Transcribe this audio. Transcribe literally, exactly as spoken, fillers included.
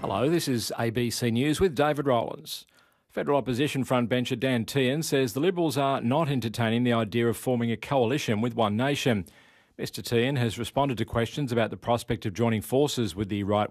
Hello, this is A B C News with David Rowlands. Federal opposition frontbencher Dan Tehan says the Liberals are not entertaining the idea of forming a coalition with One Nation. Mr Tehan has responded to questions about the prospect of joining forces with the right